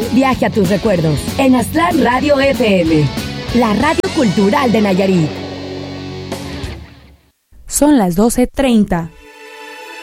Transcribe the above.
viaje a tus recuerdos en Aztlán Radio FM, la radio cultural de Nayarit. Son las 12:30.